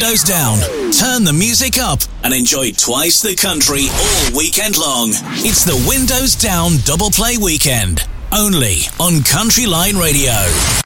windows down, turn the music up, and enjoy twice the country all weekend long. It's the Windows Down Double Play Weekend, only on Country Line Radio.